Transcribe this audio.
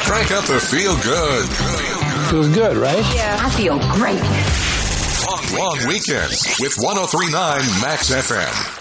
Crank up the feel good. Feels good, right? Yeah. I feel great. Long weekends with 103.9 Max FM.